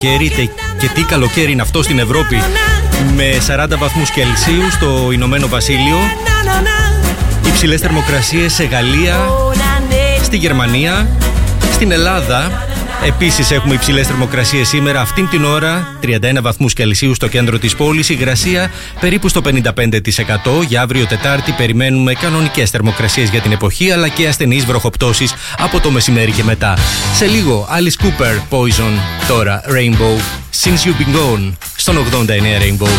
Και τι καλοκαίρι είναι αυτό στην Ευρώπη, με 40 βαθμούς Κελσίου στο Ηνωμένο Βασίλειο, υψηλές θερμοκρασίες σε Γαλλία, στη Γερμανία, στην Ελλάδα. Επίσης έχουμε υψηλές θερμοκρασίες σήμερα, αυτήν την ώρα 31 βαθμούς Κελσίου στο κέντρο της πόλης, υγρασία περίπου στο 55%. Για αύριο Τετάρτη περιμένουμε κανονικές θερμοκρασίες για την εποχή, αλλά και ασθενείς βροχοπτώσεις από το μεσημέρι και μετά. Σε λίγο Alice Cooper, Poison, τώρα Rainbow, Since You've Been Gone, στον 89 Rainbow.